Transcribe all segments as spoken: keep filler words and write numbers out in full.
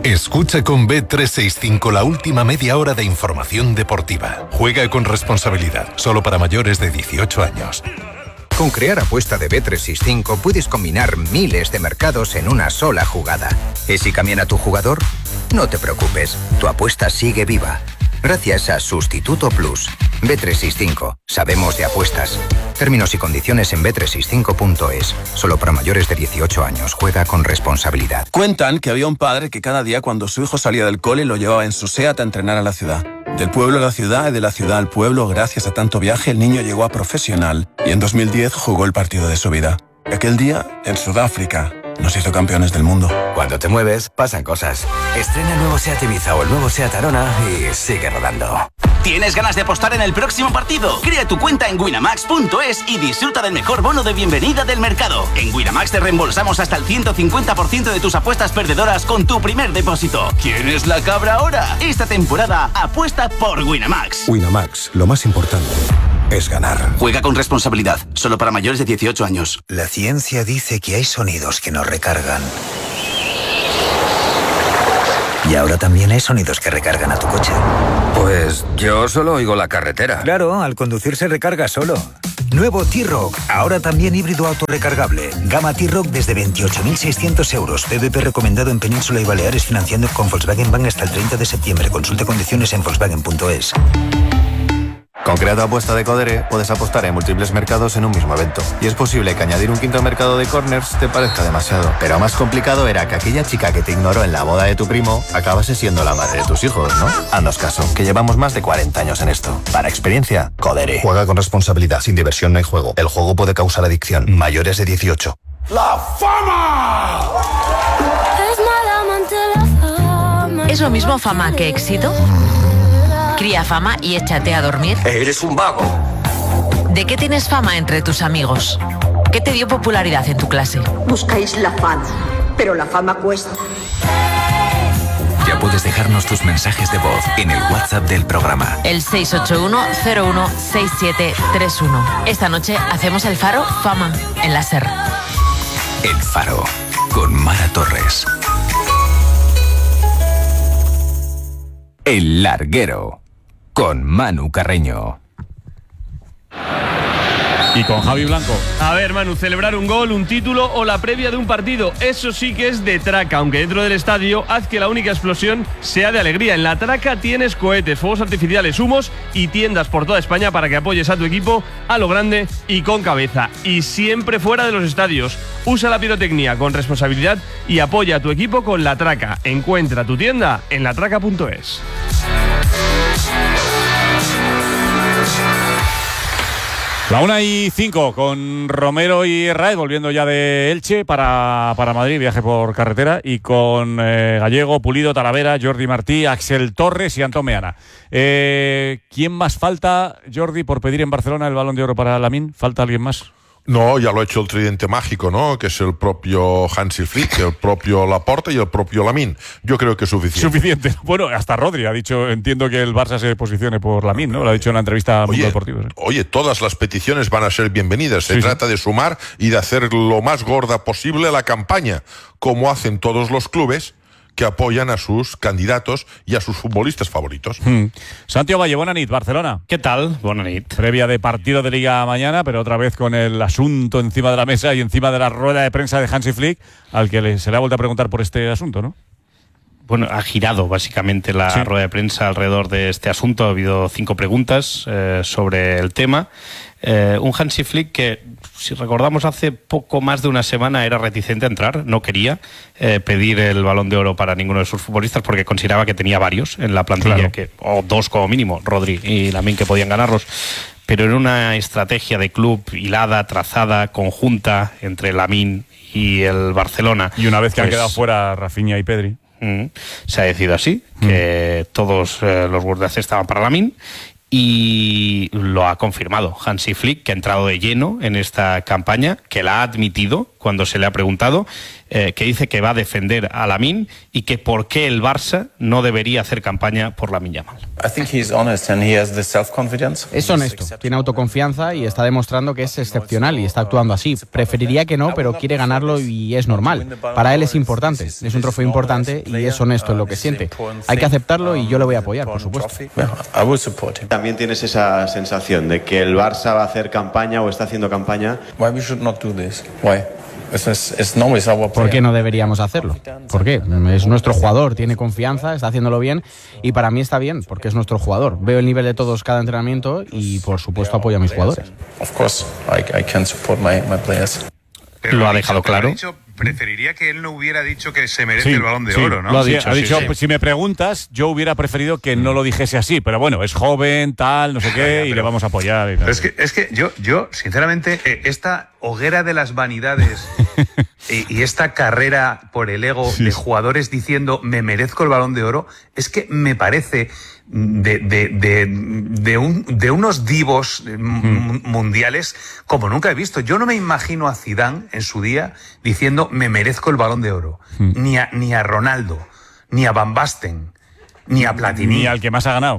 Escucha con B trescientos sesenta y cinco la última media hora de información deportiva. Juega con responsabilidad, solo para mayores de dieciocho años. Con Crear Apuesta de B trescientos sesenta y cinco puedes combinar miles de mercados en una sola jugada. ¿Y si cambian a tu jugador? No te preocupes, tu apuesta sigue viva. Gracias a Sustituto Plus. B trescientos sesenta y cinco. Sabemos de apuestas. Términos y condiciones en B trescientos sesenta y cinco punto es. Solo para mayores de dieciocho años. Juega con responsabilidad. Cuentan que había un padre que cada día cuando su hijo salía del cole lo llevaba en su SEAT a entrenar a la ciudad. Del pueblo a la ciudad y de la ciudad al pueblo, gracias a tanto viaje, el niño llegó a profesional y en dos mil diez jugó el partido de su vida. Aquel día, en Sudáfrica, nos hizo campeones del mundo. Cuando te mueves, pasan cosas. Estrena el nuevo SEAT Ibiza o el nuevo SEAT Arona y sigue rodando. ¿Tienes ganas de apostar en el próximo partido? Crea tu cuenta en winamax punto es y disfruta del mejor bono de bienvenida del mercado. En Winamax te reembolsamos hasta el ciento cincuenta por ciento de tus apuestas perdedoras con tu primer depósito. ¿Quién es la cabra ahora? Esta temporada apuesta por Winamax. Winamax, lo más importante es ganar. Juega con responsabilidad, solo para mayores de dieciocho años. La ciencia dice que hay sonidos que nos recargan. Y ahora también hay sonidos que recargan a tu coche. Pues yo solo oigo la carretera. Claro, al conducir se recarga solo. Nuevo T-Roc, ahora también híbrido autorrecargable. Gama T-Roc desde veintiocho mil seiscientos euros. P V P recomendado en Península y Baleares financiando con Volkswagen Bank hasta el treinta de septiembre. Consulte condiciones en volkswagen punto es. Con Crea tu Apuesta de Codere puedes apostar en múltiples mercados en un mismo evento. Y es posible que añadir un quinto mercado de corners te parezca demasiado. Pero más complicado era que aquella chica que te ignoró en la boda de tu primo acabase siendo la madre de tus hijos, ¿no? Haznos caso, que llevamos más de cuarenta años en esto. Para experiencia, Codere. Juega con responsabilidad. Sin diversión no hay juego. El juego puede causar adicción. Mayores de dieciocho. ¡La fama! ¿Es lo mismo fama que éxito? Cría fama y échate a dormir. ¡Eres un vago! ¿De qué tienes fama entre tus amigos? ¿Qué te dio popularidad en tu clase? Buscáis la fama, pero la fama cuesta. Ya puedes dejarnos tus mensajes de voz en el WhatsApp del programa. El seis ocho uno cero uno seis siete tres uno. Esta noche hacemos el Faro Fama en la SER. El Faro, con Mara Torres. El Larguero, con Manu Carreño. Y con Javi Blanco. A ver, Manu, celebrar un gol, un título o la previa de un partido. Eso sí que es de traca, aunque dentro del estadio haz que la única explosión sea de alegría. En la traca tienes cohetes, fuegos artificiales, humos y tiendas por toda España para que apoyes a tu equipo a lo grande y con cabeza. Y siempre fuera de los estadios. Usa la pirotecnia con responsabilidad y apoya a tu equipo con la traca. Encuentra tu tienda en la traca punto es. La una y cinco con Romero y Raed volviendo ya de Elche para, para Madrid, viaje por carretera, y con eh, Gallego, Pulido, Talavera, Jordi Martí, Axel Torres y Antón Meana. Eh, ¿Quién más falta, Jordi, por pedir en Barcelona el Balón de Oro para Lamine? ¿Falta alguien más? No, ya lo ha hecho el tridente mágico, ¿no? Que es el propio Hansi Flick, el propio Laporta y el propio Lamine. Yo creo que es suficiente. Suficiente. Bueno, hasta Rodri ha dicho, entiendo que el Barça se posicione por Lamine, ¿no? Lo ha dicho en una entrevista a Mundo Deportivo. ¿Sí? Oye, todas las peticiones van a ser bienvenidas. Se sí, trata sí. de sumar y de hacer lo más gorda posible la campaña, como hacen todos los clubes que apoyan a sus candidatos y a sus futbolistas favoritos. Hmm. Santiago Valle, buena nit, Barcelona. ¿Qué tal? Buena nit. Previa de partido de Liga mañana, pero otra vez con el asunto encima de la mesa y encima de la rueda de prensa de Hansi Flick, al que le, se le ha vuelto a preguntar por este asunto, ¿no? Bueno, ha girado básicamente la sí. rueda de prensa alrededor de este asunto. Ha habido cinco preguntas eh, sobre el tema. Eh, un Hansi Flick que, si recordamos, hace poco más de una semana era reticente a entrar, no quería eh, pedir el Balón de Oro para ninguno de sus futbolistas porque consideraba que tenía varios en la plantilla, claro. que, o dos como mínimo, Rodri y Lamine, que podían ganarlos. Pero en una estrategia de club hilada, trazada, conjunta entre Lamine y el Barcelona. Y una vez que pues, han quedado fuera Rafinha y Pedri. Mm, se ha decidido así, mm. que todos eh, los guardias estaban para Lamine. Y lo ha confirmado Hansi Flick, que ha entrado de lleno en esta campaña, que la ha admitido cuando se le ha preguntado eh, que dice que va a defender a Lamine y que por qué el Barça no debería hacer campaña por Lamine Yamal. Es honesto, tiene autoconfianza y está demostrando que es excepcional y está actuando así. Preferiría que no, pero quiere ganarlo y es normal. Para él es importante, es un trofeo importante y es honesto en lo que siente. Hay que aceptarlo y yo le voy a apoyar, por supuesto. También tienes esa sensación de que el Barça va a hacer campaña o está haciendo campaña. ¿Por qué no deberíamos hacerlo? ¿Por qué? Es nuestro jugador, tiene confianza, está haciéndolo bien y para mí está bien, porque es nuestro jugador. Veo el nivel de todos cada entrenamiento y por supuesto apoyo a mis jugadores. Lo ha dejado claro. Preferiría que él no hubiera dicho que se merece Sí, el Balón de sí, Oro, ¿no? Lo ha Sí, dicho, ha sí, dicho sí. pues, si me preguntas, yo hubiera preferido que no lo dijese así, pero bueno, es joven, tal, no sé qué, Ya, y le vamos a apoyar. Y tal. Pero es que, es que yo, yo, sinceramente, eh, esta hoguera de las vanidades y, y esta carrera por el ego Sí. de jugadores diciendo me merezco el Balón de Oro, es que me parece de, de, de, de, un, de unos divos eh, m- mundiales como nunca he visto. Yo no me imagino a Zidane en su día diciendo me merezco el Balón de Oro, ni a, ni a Ronaldo, ni a Van Basten, ni a Platini. Ni al que más ha ganado.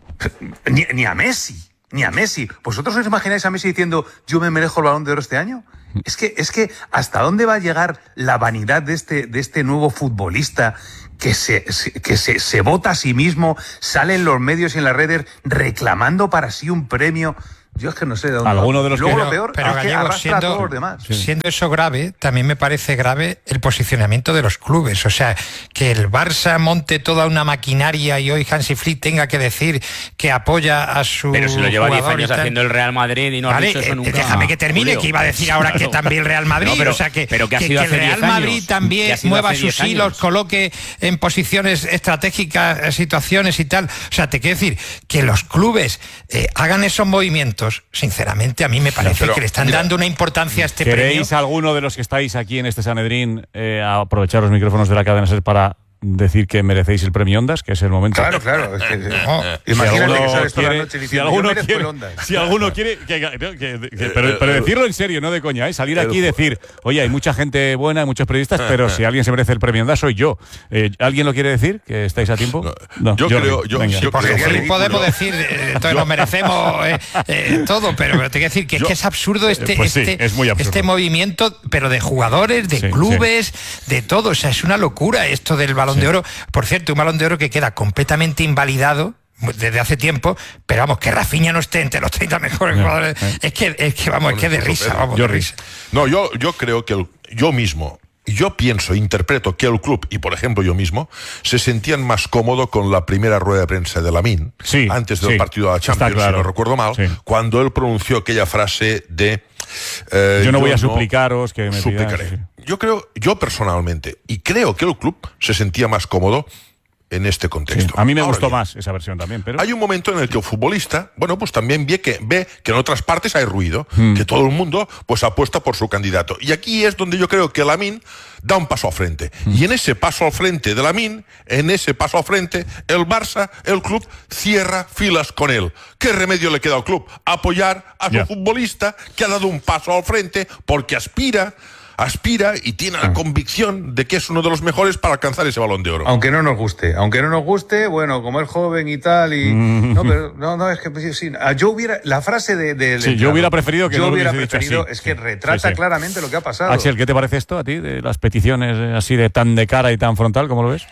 Ni, ni a Messi, ni a Messi. ¿Vosotros os imagináis a Messi diciendo yo me merezco el Balón de Oro este año? Es que, es que ¿hasta dónde va a llegar la vanidad de este, de este nuevo futbolista que se, se- que se, se vota a sí mismo, sale en los medios y en las redes reclamando para sí un premio? Yo es que no sé de dónde. Alguno va. de los Luego que- lo peor Pero, es que Gallego, arrastra a siendo, todos los demás. siendo eso grave, también me parece grave el posicionamiento de los clubes. O sea, que el Barça monte toda una maquinaria y hoy Hansi Flick tenga que decir que apoya a su Pero se lo lleva diez jugador y años tal. haciendo el Real Madrid y no Vale, ha dicho eso eh, nunca. déjame que termine, Julio. que iba a decir ahora que Claro. también el Real Madrid. No, pero- o sea, que, pero que ha que- sido que hace el Real diez Madrid años. también Que ha sido mueva hace sus diez hilos, años. coloque en posiciones estratégicas eh, situaciones y tal. O sea, te quiero decir que los clubes eh, hagan esos movimientos, sinceramente a mí me parece pero, que le están mira, dando una importancia a este premio. ¿Queréis alguno de los que estáis aquí en este Sanedrín eh, a aprovechar los micrófonos de la cadena SER para decir que merecéis el premio Ondas, que es el momento? Claro, claro. Es que, No, imagínate si alguno que sales toda la quiere- noche si diciendo alguno yo merezco quiere, el Ondas. si alguno quiere que- que- que- que- pero, pero decirlo en serio, no de coña, ¿eh? Salir aquí y decir, oye, hay mucha gente buena, hay muchos periodistas, pero si alguien se merece el premio Ondas soy yo. Eh, ¿Alguien lo quiere decir? ¿Que estáis a tiempo? No, yo Jordi, creo- yo- venga. yo Porque creo sí que- podemos decir, eh, entonces nos merecemos eh, eh, todo, pero, pero te quiero decir que es que es absurdo este, Pues sí, este, es muy absurdo. este movimiento, pero de jugadores, de Sí, clubes, de todo. O sea, es una locura esto del Balón de Oro. Por cierto, un Balón de Oro que queda completamente invalidado desde hace tiempo, pero vamos, que Rafinha no esté entre los treinta mejores No, jugadores. eh. Es que, es que vamos, es que de risa, vamos, de risa. No, yo, yo creo que el- yo mismo, yo pienso, interpreto que el club, y por ejemplo yo mismo, se sentían más cómodo con la primera rueda de prensa de Lamine, antes del sí, partido de la está Champions, claro. si no recuerdo mal, Sí. cuando él pronunció aquella frase de... eh, Yo no voy a suplicaros que me pidáis, suplicaré. sí. Yo creo, yo personalmente, y creo que el club se sentía más cómodo en este contexto. A mí me Ahora gustó bien, más esa versión también, pero... hay un momento en el que el futbolista, bueno, pues también ve que, ve que en otras partes hay ruido, Hmm. que todo el mundo pues apuesta por su candidato. Y aquí es donde yo creo que Lamine da un paso al frente. Hmm. Y en ese paso al frente de Lamine, en ese paso al frente, el Barça, el club, cierra filas con él. ¿Qué remedio le queda al club? Apoyar a su Ya. futbolista que ha dado un paso al frente porque aspira... aspira y tiene la convicción de que es uno de los mejores para alcanzar ese Balón de Oro. Aunque no nos guste, aunque no nos guste, bueno, como es joven y tal, y no, pero no, no, es que sí, sí, ah, yo hubiera la frase de, de Sí, yo hubiera preferido que yo no lo hubiera hubiese dicho preferido, así. es que Sí, retrata sí, sí. claramente lo que ha pasado. Axel, ¿qué te parece esto a ti, de las peticiones eh, así de tan de cara y tan frontal, cómo lo ves?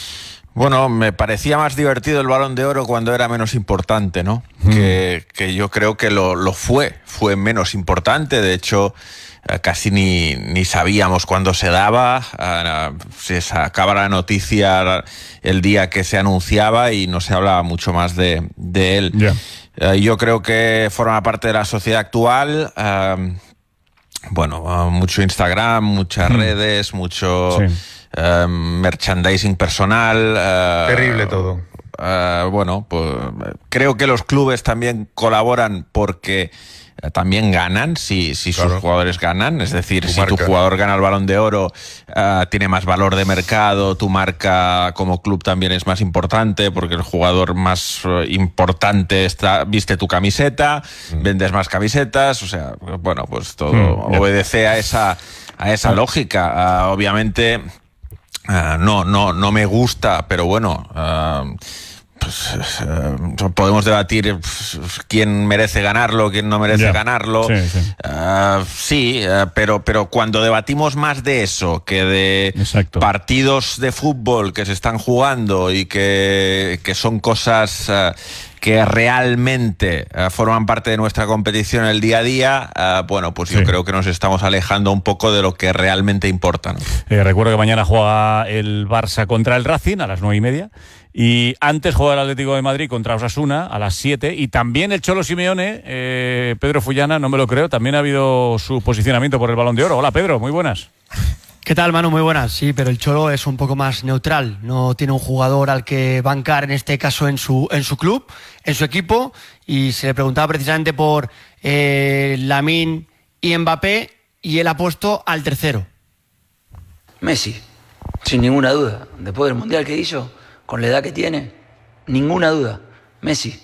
Bueno, me parecía más divertido el Balón de Oro cuando era menos importante, ¿no? Mm. Que, que yo creo que lo, lo fue, fue menos importante, de hecho eh, casi ni, ni sabíamos cuándo se daba, eh, se sacaba la noticia el día que se anunciaba y no se hablaba mucho más de, de él. Yeah. Eh, yo creo que forma parte de la sociedad actual, eh, bueno, mucho Instagram, muchas mm. redes, mucho... Sí. Uh, merchandising personal. Uh, Terrible todo. Uh, bueno, pues creo que los clubes también colaboran porque uh, también ganan si, si claro. sus jugadores ganan. Es decir, tu si marca. tu jugador gana el Balón de Oro, uh, tiene más valor de mercado, tu marca como club también es más importante porque el jugador más uh, importante está, viste tu camiseta, mm. vendes más camisetas. O sea, bueno, pues todo mm, obedece yeah. a esa... a esa lógica. Uh, obviamente uh, no, no, no me gusta, pero bueno, uh, pues, uh, podemos debatir quién merece ganarlo, quién no merece yeah. ganarlo. Sí, sí. Uh, sí uh, pero, pero cuando debatimos más de eso que de Exacto. partidos de fútbol que se están jugando y que, que son cosas uh, que realmente uh, forman parte de nuestra competición el día a día, uh, bueno, pues sí. yo creo que nos estamos alejando un poco de lo que realmente importa, ¿no? Eh, recuerdo que mañana juega el Barça contra el Racing a las nueve y media. Y antes juega el Atlético de Madrid contra Osasuna a las siete. Y también el Cholo Simeone, eh, Pedro Fullana, no me lo creo, también ha habido su posicionamiento por el Balón de Oro. Hola, Pedro, muy buenas. ¿Qué tal, Manu? Muy buenas. Sí, pero el Cholo es un poco más neutral. No tiene un jugador al que bancar, en este caso en su, en su club, en su equipo. Y se le preguntaba precisamente por eh, Lamine y Mbappé, y él ha puesto al tercero. Messi, sin ninguna duda. Después del Mundial que hizo, con la edad que tiene, ninguna duda, Messi.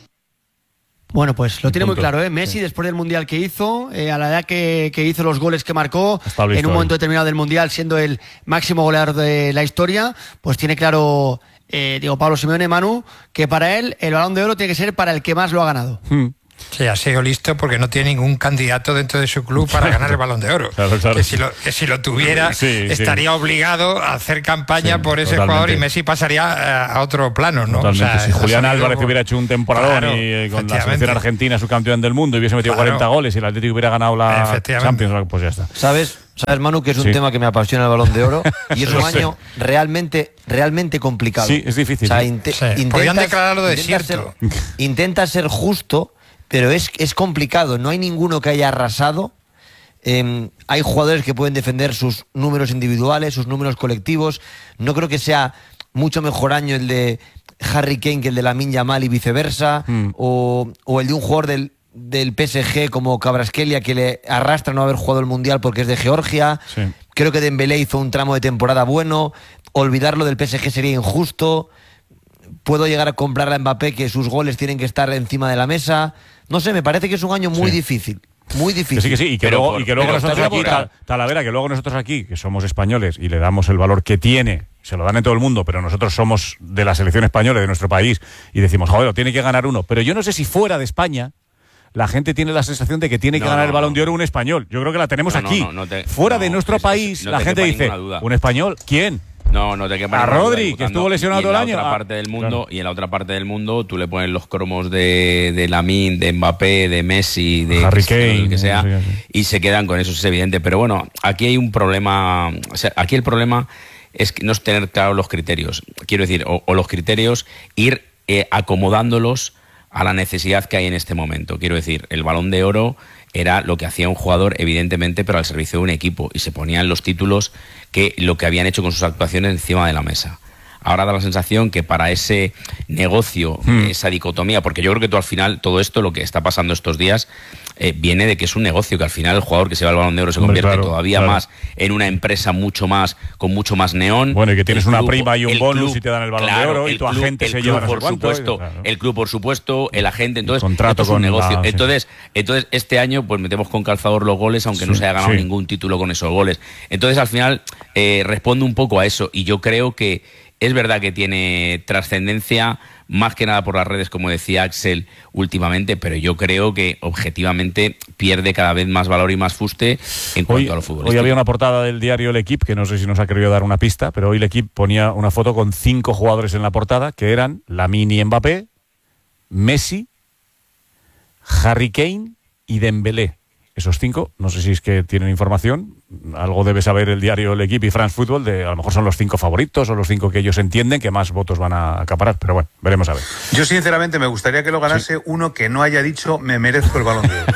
Bueno, pues lo tiene muy claro, ¿eh? Messi, sí. después del Mundial que hizo, eh, a la edad que, que hizo los goles que marcó, en un momento determinado del Mundial, siendo el máximo goleador de la historia, pues tiene claro, eh, digo, Pablo Simeone, Manu, que para él el Balón de Oro tiene que ser para el que más lo ha ganado. Hmm. Sí, ha sido listo porque no tiene ningún candidato dentro de su club para ganar el Balón de Oro. Claro, claro. Que, si lo, que si lo tuviera, sí, estaría sí. obligado a hacer campaña sí, por ese totalmente. jugador, y Messi pasaría a otro plano, ¿no? Totalmente. O sea, si Julián Álvarez hubiera hecho un temporadón claro, y eh, con la selección argentina, su campeón del mundo, y hubiese metido claro. cuarenta goles y el Atlético hubiera ganado la Champions, pues ya está. ¿Sabes? ¿Sabes, Manu, que es un sí. tema que me apasiona el Balón de Oro? Y es un año sé. realmente, realmente complicado. Sí, es difícil. O sea, inte- sí. intentas, Podrían declararlo desierto. Ser, intenta ser justo, pero es, es complicado. No hay ninguno que haya arrasado. Eh, hay jugadores que pueden defender sus números individuales, sus números colectivos. No creo que sea mucho mejor año el de Harry Kane que el de Lamine Yamal y viceversa, mm. o, o el de un jugador del, del P S G como Kvaratskhelia, que le arrastra no haber jugado el Mundial porque es de Georgia. Sí. Creo que Dembélé hizo un tramo de temporada bueno. Olvidarlo del P S G sería injusto. Puedo llegar a comprar a Mbappé, que sus goles tienen que estar encima de la mesa. No sé, me parece que es un año muy sí. difícil. Muy difícil. Que sí, que sí, y que pero luego, por, y que luego nosotros aquí, tal, Talavera, que luego nosotros aquí, que somos españoles y le damos el valor que tiene, se lo dan en todo el mundo, pero nosotros somos de la selección española, de nuestro país, y decimos, joder, tiene que ganar uno. Pero yo no sé si fuera de España la gente tiene la sensación de que tiene que no, ganar no, el Balón no. de Oro un español. Yo creo que la tenemos no, aquí. No, no, no te, fuera no, de nuestro es, país, no la gente dice, un español, ¿quién? No, no te quepa a Rodri, que estuvo lesionado todo el año. En la otra parte del mundo, claro. Y en la otra parte del mundo tú le pones los cromos de, de Lamine, de Mbappé, de Messi, de Harry Kane, que sea, sí, sí. y se quedan con eso, es evidente. Pero bueno, aquí hay un problema. O sea, aquí el problema es que no es tener claros los criterios. Quiero decir, o, o los criterios, ir eh, acomodándolos a la necesidad que hay en este momento. Quiero decir, el Balón de Oro era lo que hacía un jugador, evidentemente, pero al servicio de un equipo, y se ponían los títulos que lo que habían hecho con sus actuaciones encima de la mesa. Ahora da la sensación que para ese negocio, hmm. esa dicotomía, porque yo creo que todo, al final, todo esto, lo que está pasando estos días, eh, viene de que es un negocio, que al final el jugador que se va al Balón de Oro se convierte claro, todavía claro. más en una empresa mucho más, con mucho más neón. Bueno, y que tienes el una club, prima y un bonus club, y te dan el Balón claro, de Oro y tu club, agente se club, lleva no por sé cuánto, supuesto, claro. el club por supuesto, el agente, entonces el contrato esto es un con negocio. La, entonces, sí. entonces este año pues metemos con calzador los goles, aunque sí, no se haya ganado sí. ningún título con esos goles. Entonces al final eh, responde un poco a eso, y yo creo que es verdad que tiene trascendencia, más que nada por las redes, como decía Axel últimamente, pero yo creo que objetivamente pierde cada vez más valor y más fuste en cuanto hoy, a lo futbolístico. Hoy había una portada del diario L'Equipe, que no sé si nos ha querido dar una pista, pero hoy L'Equipe ponía una foto con cinco jugadores en la portada, que eran Lamine y Mbappé, Messi, Harry Kane y Dembélé. Esos cinco, no sé si es que tienen información, algo debe saber el diario L'Equipe y France Football, de a lo mejor son los cinco favoritos o los cinco que ellos entienden que más votos van a acaparar, pero bueno, veremos a ver. Yo sinceramente me gustaría que lo ganase sí. uno que no haya dicho me merezco el Balón de Oro.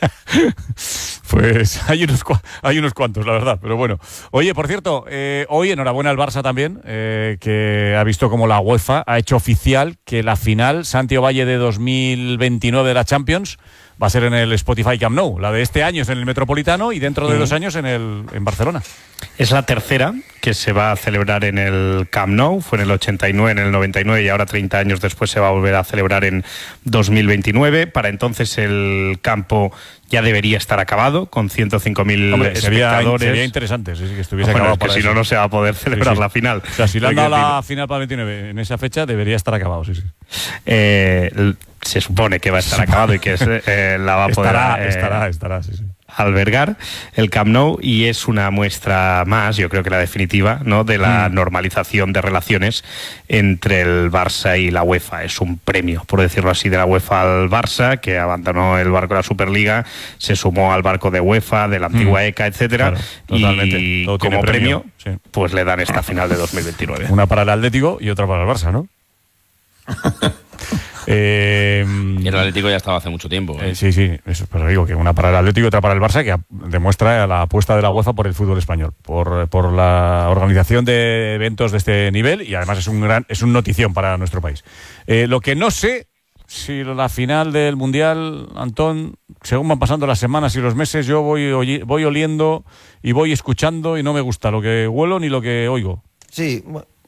Pues hay unos, hay unos cuantos, la verdad, pero bueno. Oye, por cierto, eh, hoy enhorabuena al Barça también, eh, que ha visto como la UEFA ha hecho oficial que la final Santiago Valle de dos mil veintinueve de la Champions va a ser en el Spotify Camp Nou. La de este año es en el Metropolitano y dentro de mm. dos años en, el, en Barcelona. Es la tercera que se va a celebrar en el Camp Nou. Fue en el ochenta y nueve, en el noventa y nueve y ahora treinta años después se va a volver a celebrar en dos mil veintinueve. Para entonces el campo ya debería estar acabado con ciento cinco mil espectadores. Sería, sería interesante sí, que estuviese bueno, acabado. Es que si no, no se va a poder celebrar sí, sí. la final. O sea, si le han dado la final para el veintinueve en esa fecha, debería estar acabado, sí, sí. Eh, se supone que va a estar acabado y que es, eh, la va a poder estará, eh, estará, estará, sí, sí. albergar el Camp Nou, y es una muestra más, yo creo que la definitiva, ¿no?, de la mm. normalización de relaciones entre el Barça y la UEFA. Es un premio, por decirlo así, de la UEFA al Barça, que abandonó el barco de la Superliga, se sumó al barco de UEFA, de la antigua mm. E C A, etcétera, claro, totalmente. Y todo como premio, premio sí. pues le dan esta final de dos mil veintinueve. Una para el Atlético y otra para el Barça, ¿no? Eh, y el Atlético ya estaba hace mucho tiempo. ¿eh? Eh, sí, sí, eso, pero digo que una para el Atlético y otra para el Barça, que demuestra la apuesta de la UEFA por el fútbol español, por, por la organización de eventos de este nivel, y además es un gran, es un notición para nuestro país. Eh, lo que no sé, si la final del Mundial, Antón, según van pasando las semanas y los meses, yo voy, voy oliendo y voy escuchando y no me gusta lo que huelo ni lo que oigo. Sí,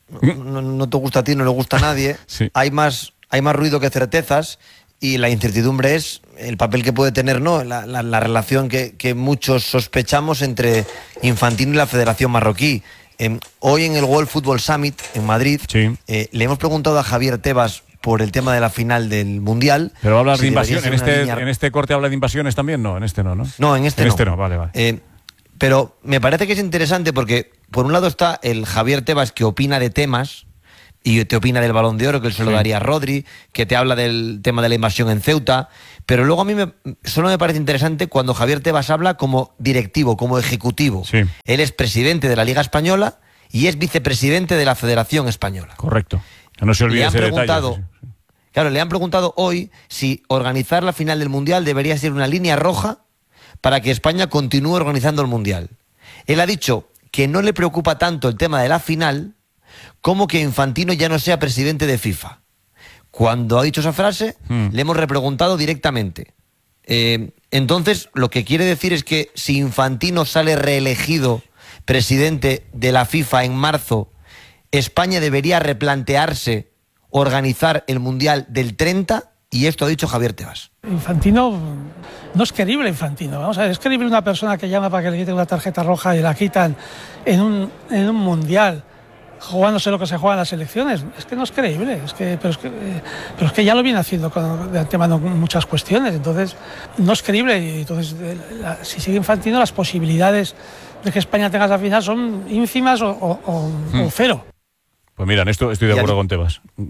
no, no te gusta a ti, no le gusta a nadie. Sí. Hay más... Hay más ruido que certezas, y la incertidumbre es el papel que puede tener, ¿no?, la, la, la relación que, que muchos sospechamos entre Infantino y la Federación Marroquí. Eh, hoy en el World Football Summit en Madrid sí. eh, le hemos preguntado a Javier Tebas por el tema de la final del Mundial. Pero hablas si de invasión, en este, línea... en este corte habla de invasiones también, no, en este no, ¿no? No, en este en no. este no, vale, vale. Eh, pero me parece que es interesante porque, por un lado está el Javier Tebas, que opina de temas y te opina del Balón de Oro, que él se lo sí. daría a Rodri, que te habla del tema de la invasión en Ceuta, pero luego a mí me, solo me parece interesante cuando Javier Tebas habla como directivo, como ejecutivo. Sí. Él es presidente de la Liga Española y es vicepresidente de la Federación Española. Correcto. No se olvide ese detalle. Sí, sí. Claro, le han preguntado hoy si organizar la final del Mundial debería ser una línea roja para que España continúe organizando el Mundial. Él ha dicho que no le preocupa tanto el tema de la final como que Infantino ya no sea presidente de FIFA. Cuando ha dicho esa frase, hmm. le hemos repreguntado directamente. Eh, entonces, lo que quiere decir es que si Infantino sale reelegido presidente de la FIFA en marzo, España debería replantearse organizar el Mundial del treinta, y esto ha dicho Javier Tebas. Infantino, no es creíble Infantino. Vamos a ver, es creíble una persona que llama para que le quiten una tarjeta roja y la quitan en un, en un Mundial, jugándose lo que se juega en las elecciones. Es que no es creíble, es que, pero, es que, eh, pero es que ya lo viene haciendo con, de antemano con muchas cuestiones, entonces no es creíble. Y entonces, eh, la, si sigue Infantino, las posibilidades de que España tenga esa final son ínfimas o, o, o, hmm. o cero. Pues mira, en esto estoy de acuerdo con Tebas. Y,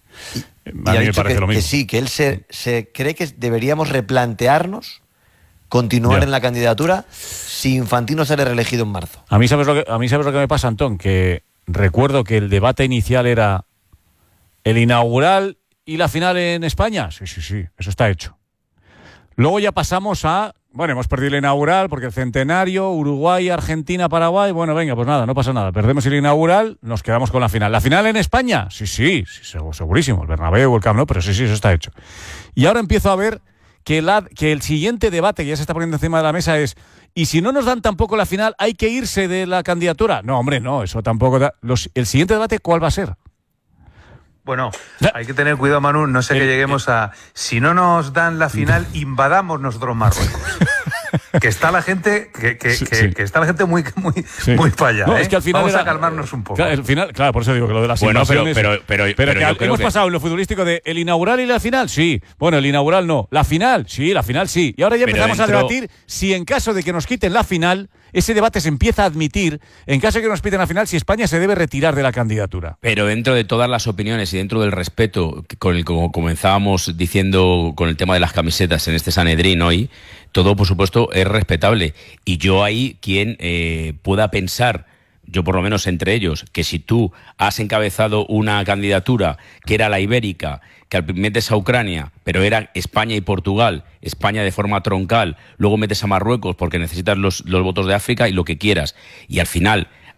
a mí me parece que, lo mismo. Que sí, que él se, se cree que deberíamos replantearnos continuar ya. en la candidatura si Infantino sale reelegido en marzo. A mí sabes lo que, a mí sabes lo que me pasa, Antón, que recuerdo que el debate inicial era el inaugural y la final en España. Sí, sí, sí, eso está hecho. Luego ya pasamos a, bueno, hemos perdido el inaugural porque el centenario, Uruguay, Argentina, Paraguay, bueno, venga, pues nada, no pasa nada. Perdemos el inaugural, nos quedamos con la final. ¿La final en España? Sí, sí, sí, segurísimo, el Bernabéu, el Camp Nou, pero sí, sí, eso está hecho. Y ahora empiezo a ver que, la, que el siguiente debate que ya se está poniendo encima de la mesa es: ¿y si no nos dan tampoco la final, hay que irse de la candidatura? No, hombre, no, eso tampoco da. Los, el siguiente debate, ¿cuál va a ser? Bueno, hay que tener cuidado, Manu, no sé eh, que lleguemos a... Si no nos dan la final, invadamos nosotros Marruecos. Que está la gente que, que, sí, que, sí. que está la gente muy muy sí. muy para allá. No, ¿eh? Es que al final vamos era, a calmarnos un poco. Claro, al final, claro, por eso digo que lo de las bueno, invasiones... Pero, pero, pero, pero, pero que hemos que... pasado en lo futbolístico de el inaugural y la final, sí. Bueno, el inaugural no. La final, sí, la final sí. Y ahora ya pero empezamos dentro... a debatir si en caso de que nos quiten la final, ese debate se empieza a admitir, en caso de que nos quiten la final, si España se debe retirar de la candidatura. Pero dentro de todas las opiniones y dentro del respeto con el como comenzábamos diciendo con el tema de las camisetas en este Sanedrín hoy, todo, por supuesto, es respetable. Y yo ahí, quien eh, pueda pensar, yo por lo menos entre ellos, que si tú has encabezado una candidatura que era la ibérica, que metes a Ucrania, pero era España y Portugal, España de forma troncal, luego metes a Marruecos porque necesitas los, los votos de África y lo que quieras, y al final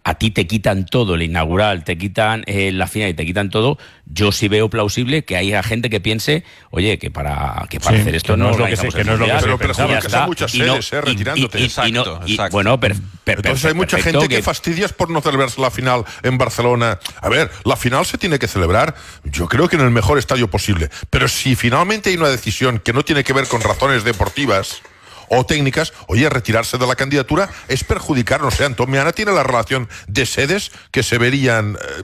a ti te quitan todo, el inaugural, te quitan eh, la final y te quitan todo, yo sí veo plausible que haya gente que piense, oye, que para, que para sí, hacer esto que no, no es lo que se, que no es lo que se pero, pero joder, que son muchas sedes, eh, retirándote. Y, y, exacto, y no, y, exacto. Bueno, per, per, Entonces per, hay mucha gente que, que fastidias por no celebrarse la final en Barcelona. A ver, la final se tiene que celebrar, yo creo que en el mejor estadio posible. Pero si finalmente hay una decisión que no tiene que ver con razones deportivas o técnicas, oye, retirarse de la candidatura es perjudicar, no sé, Antón Meana tiene la relación de sedes que se verían eh,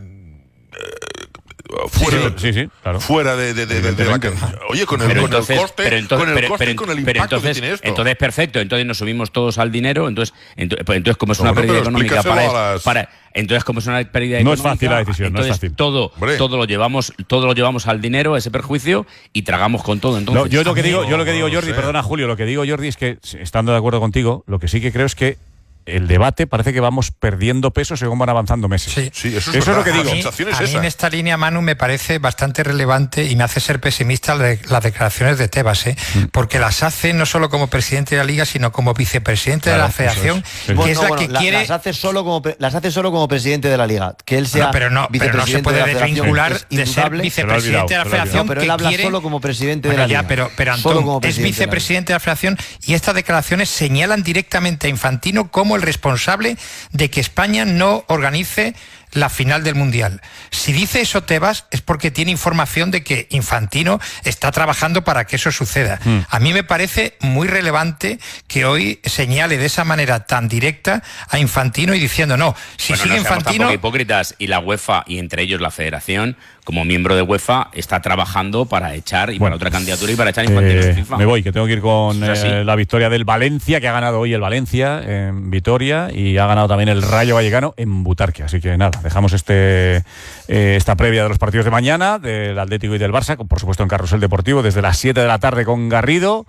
eh, fuera, sí, sí, sí, claro. fuera de, de, de, de, de la candidatura. Oye, con el, pero con entonces, el coste, pero entonces, con el pero, coste pero, y con el pero impacto entonces, que tiene esto. Entonces, perfecto, entonces nos subimos todos al dinero, entonces, entonces, pues entonces como es una no, pérdida no, económica para, las... para entonces como es una pérdida no económica, es fácil la decisión, entonces no es fácil. todo, todo lo llevamos, todo lo llevamos al dinero, a ese perjuicio y tragamos con todo. Entonces, no, yo lo que digo, yo lo que digo, Jordi, no sé. perdona Julio, lo que digo Jordi es que estando de acuerdo contigo, lo que sí que creo es que el debate parece que vamos perdiendo peso según van avanzando meses. Sí, sí eso, es, eso es lo que digo. A mí, es a mí esa. en esta línea, Manu, me parece bastante relevante y me hace ser pesimista de las declaraciones de Tebas, ¿eh? Mm. porque las hace no solo como presidente de la Liga, sino como vicepresidente claro, de la Federación, es. Sí. que bueno, es la bueno, que la, quiere... Las hace, solo como, las hace solo como presidente de la Liga. Que él sea no, pero no, pero no se puede de desvincular de ser vicepresidente de la Federación. No, pero que él habla quiere... solo como presidente bueno, de la ya, Liga. Pero, pero Antón, es vicepresidente de la Federación y estas declaraciones señalan directamente a Infantino como el responsable de que España no organice la final del Mundial. Si dice eso Tebas es porque tiene información de que Infantino está trabajando para que eso suceda. Mm. A mí me parece muy relevante que hoy señale de esa manera tan directa a Infantino y diciendo no, si bueno, sigue no Infantino... tampoco hipócritas, y la UEFA y entre ellos la Federación, como miembro de UEFA, está trabajando para echar y bueno, para otra candidatura y para echar Infantino eh, en FIFA. Me voy, que tengo que ir con o sea, eh, sí. la victoria del Valencia, que ha ganado hoy el Valencia en Vitoria y ha ganado también el Rayo Vallecano en Butarque. Así que nada, dejamos este eh, esta previa de los partidos de mañana, del Atlético y del Barça, por supuesto en Carrusel Deportivo, desde las siete de la tarde con Garrido.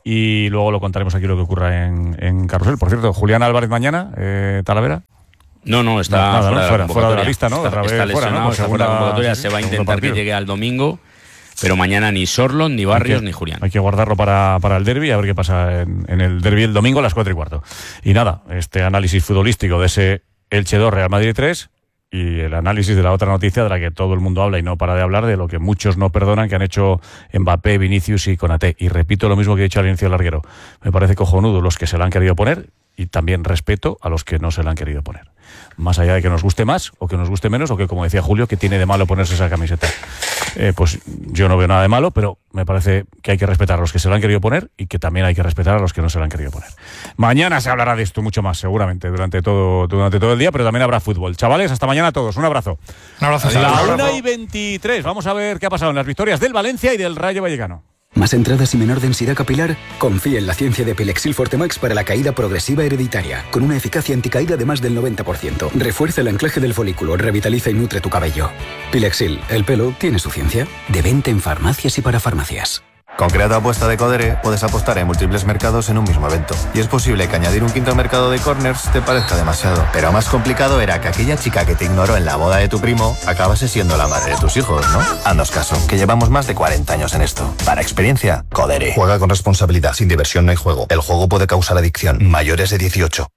Y luego lo contaremos aquí lo que ocurra en, en Carrusel. Por cierto, Julián Álvarez mañana, eh, Talavera. No, no, está no, nada, fuera, ¿no? de fuera, fuera de la lista, ¿no? Está, Otra vez está lesionado, fuera, ¿no? está fuera de la convocatoria, sí, se va a intentar que llegue al domingo, pero mañana ni Sorlon, ni Barrios, que, ni Julián. Hay que guardarlo para, para el derbi, a ver qué pasa en, en el derbi el domingo a las cuatro y cuarto. Y nada, este análisis futbolístico de ese Elche dos, Real Madrid tres, y el análisis de la otra noticia de la que todo el mundo habla y no para de hablar, de lo que muchos no perdonan que han hecho Mbappé, Vinicius y Konaté. Y repito lo mismo que he dicho al inicio del larguero. Me parece cojonudo los que se la han querido poner y también respeto a los que no se la han querido poner. Más allá de que nos guste más o que nos guste menos o que, como decía Julio, que tiene de malo ponerse esa camiseta. Eh, pues yo no veo nada de malo, pero me parece que hay que respetar a los que se la han querido poner y que también hay que respetar a los que no se la han querido poner. Mañana se hablará de esto mucho más, seguramente, durante todo, durante todo el día, pero también habrá fútbol. Chavales, hasta mañana a todos. Un abrazo. Un abrazo. La una y veintitrés. Vamos a ver qué ha pasado en las victorias del Valencia y del Rayo Vallecano. ¿Más entradas y menor densidad capilar? Confía en la ciencia de Pilexil Fortemax para la caída progresiva hereditaria, con una eficacia anticaída de más del noventa por ciento. Refuerza el anclaje del folículo, revitaliza y nutre tu cabello. Pilexil, el pelo tiene su ciencia. De venta en farmacias y para farmacias. Con Creato Apuesta de Codere puedes apostar en múltiples mercados en un mismo evento. Y es posible que añadir un quinto mercado de corners te parezca demasiado. Pero más complicado era que aquella chica que te ignoró en la boda de tu primo acabase siendo la madre de tus hijos, ¿no? Haznos caso, que llevamos más de cuarenta años en esto. Para experiencia, Codere. Juega con responsabilidad. Sin diversión no hay juego. El juego puede causar adicción. Mayores de dieciocho.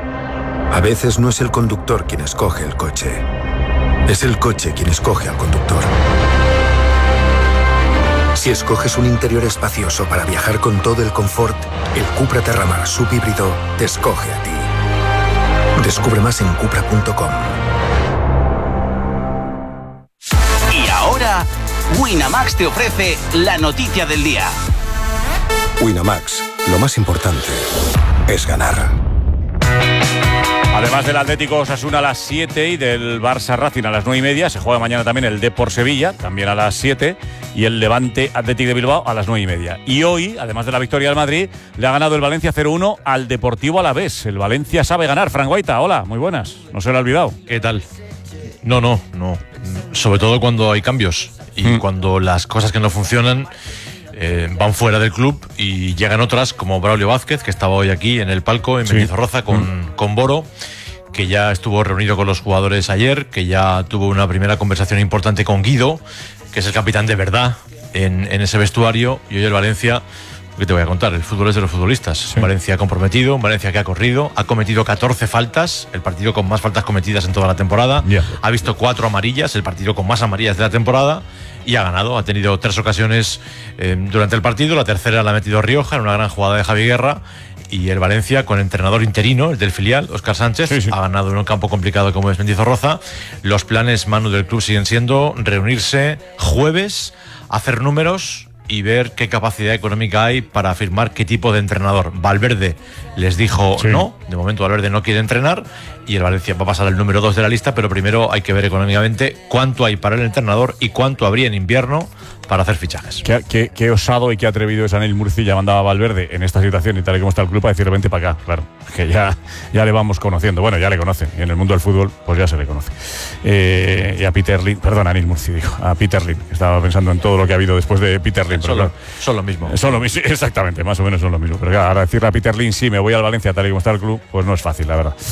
A veces no es el conductor quien escoge el coche. Es el coche quien escoge al conductor. Si escoges un interior espacioso para viajar con todo el confort, el Cupra Terramar subhíbrido te escoge a ti. Descubre más en cupra punto com. Y ahora, Winamax te ofrece la noticia del día. Winamax, lo más importante es ganar. Además del Atlético Osasuna a las siete y del Barça Racing a las nueve y media, se juega mañana también el Depor Sevilla, también a las siete, y el Levante Athletic de Bilbao a las nueve y media. Y hoy, además de la victoria del Madrid, le ha ganado el Valencia cero uno al Deportivo Alavés. El Valencia sabe ganar. Fran Guaita, hola, muy buenas. No se lo ha olvidado. ¿Qué tal? No, no, no. Sobre todo cuando hay cambios y mm. cuando las cosas que no funcionan eh, van fuera del club y llegan otras, como Braulio Vázquez, que estaba hoy aquí en el palco en sí. Mendizorroza con, mm. con Boro, que ya estuvo reunido con los jugadores ayer, que ya tuvo una primera conversación importante con Guido, que es el capitán de verdad en, en ese vestuario, y hoy el Valencia ¿Qué te voy a contar? El fútbol es de los futbolistas. Sí. Valencia ha comprometido, Valencia que ha corrido, ha cometido catorce faltas, el partido con más faltas cometidas en toda la temporada. Yeah. Ha visto cuatro amarillas, el partido con más amarillas de la temporada, y ha ganado. Ha tenido tres ocasiones eh, durante el partido, la tercera la ha metido Rioja en una gran jugada de Javi Guerra. Y el Valencia, con entrenador interino, el del filial, Óscar Sánchez, sí, sí. ha ganado en un campo complicado como es Mendizorroza. Los planes, Manu, del club siguen siendo reunirse jueves, hacer números y ver qué capacidad económica hay para afirmar qué tipo de entrenador. Valverde les dijo sí. no, de momento Valverde no quiere entrenar y el Valencia va a pasar al número dos de la lista, pero primero hay que ver económicamente cuánto hay para el entrenador y cuánto habría en invierno para hacer fichajes. Qué, qué, qué osado y qué atrevido es Anel Murci, ya mandaba a Valverde en esta situación y tal y como está el club a decir vente para acá, claro, que ya, ya le vamos conociendo, bueno, ya le conocen, y en el mundo del fútbol pues ya se le conoce. Eh, y a Peter Lim, perdón, Anel Murci dijo, a Peter Lim, estaba pensando en todo lo que ha habido después de Peter Lim. Son, pero, lo, son lo mismo. Son lo mismo, exactamente, más o menos son lo mismo. Pero claro, ahora decirle a Peter Lim, sí, me voy al Valencia tal y como está el club, pues no es fácil, la verdad.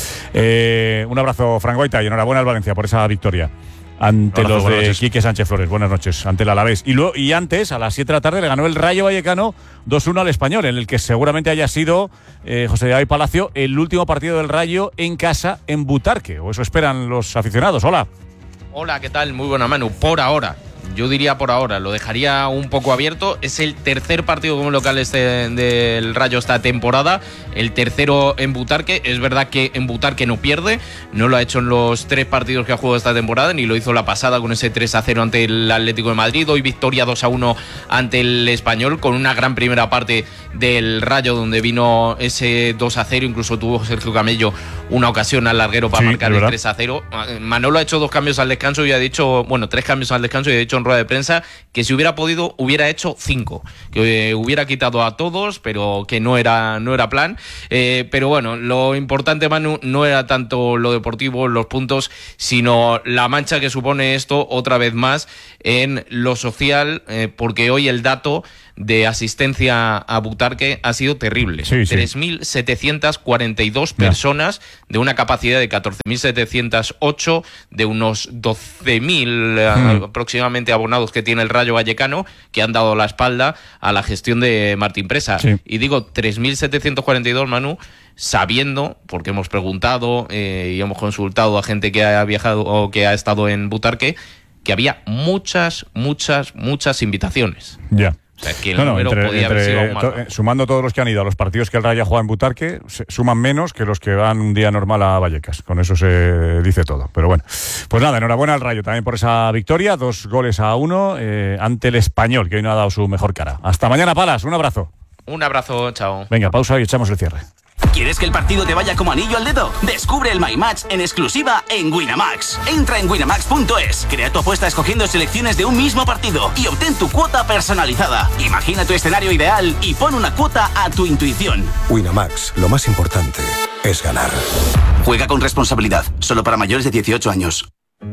Eh, un abrazo, Frank Guaita, y enhorabuena al Valencia por esa victoria ante los de Quique Sánchez Flores. Buenas noches, ante el Alavés. Y, lo, y antes, a las siete de la tarde, le ganó el Rayo Vallecano dos uno al Español, en el que seguramente haya sido, eh, José David Palacio, el último partido del Rayo en casa en Butarque, o eso esperan los aficionados. Hola. Hola, ¿qué tal? Muy buena, Manu. Por ahora. Yo diría por ahora, lo dejaría un poco abierto. Es el tercer partido como local este del Rayo esta temporada, el tercero en Butarque. Es verdad que en Butarque no pierde, no lo ha hecho en los tres partidos que ha jugado esta temporada, ni lo hizo la pasada con ese tres a cero ante el Atlético de Madrid. Hoy victoria dos a uno ante el Español, con una gran primera parte del Rayo donde vino ese dos a cero. Incluso tuvo Sergio Camello una ocasión al larguero para sí, marcar el tres a cero. Manolo ha hecho dos cambios al descanso y ha dicho, bueno, tres cambios al descanso y ha dicho en rueda de prensa que si hubiera podido hubiera hecho cinco, que hubiera quitado a todos, pero que no era, no era plan. Eh, pero bueno, lo importante, Manu, no era tanto lo deportivo, los puntos, sino la mancha que supone esto otra vez más en lo social, eh, porque hoy el dato de asistencia a Butarque ha sido terrible. Sí, sí. tres mil setecientas cuarenta y dos personas de una capacidad de catorce mil setecientos ocho, de unos doce mil hmm. aproximadamente abonados que tiene el Rayo Vallecano, que han dado la espalda a la gestión de Martín Presa. Sí. Y digo tres mil setecientos cuarenta y dos, Manu, sabiendo, porque hemos preguntado eh, y hemos consultado a gente que ha viajado o que ha estado en Butarque, que había muchas, muchas, muchas invitaciones. Ya. O sea, que el no, no, número entre, podía entre, haber sido aún más to, sumando todos los que han ido a los partidos que el Rayo juega en Butarque, se, suman menos que los que van un día normal a Vallecas. Con eso se dice todo. Pero bueno, pues nada, enhorabuena al Rayo también por esa victoria. Dos goles a uno eh, ante el Español, que hoy no ha dado su mejor cara. Hasta mañana, Palas. Un abrazo. Un abrazo, chao. Venga, pausa y echamos el cierre. ¿Quieres que el partido te vaya como anillo al dedo? Descubre el My Match en exclusiva en Winamax. Entra en winamax punto es, crea tu apuesta escogiendo selecciones de un mismo partido y obtén tu cuota personalizada. Imagina tu escenario ideal y pon una cuota a tu intuición. Winamax, lo más importante es ganar. Juega con responsabilidad, solo para mayores de dieciocho años.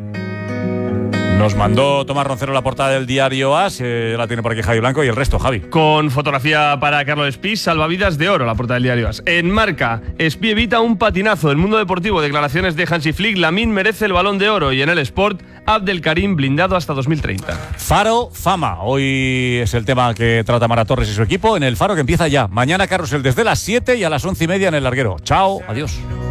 Nos mandó Tomás Roncero la portada del diario As, eh, la tiene por aquí Javi Blanco y el resto, Javi. Con fotografía para Carlos Espí, salvavidas de oro, la portada del diario As. En Marca, Espí evita un patinazo. Del mundo deportivo, declaraciones de Hansi Flick, Lamine merece el Balón de Oro. Y en el Sport, Abdelkarim blindado hasta dos mil treinta. Faro, fama. Hoy es el tema que trata Mara Torres y su equipo en el Faro, que empieza ya. Mañana Carrusel desde las siete y a las once y media en el Larguero. Chao, adiós.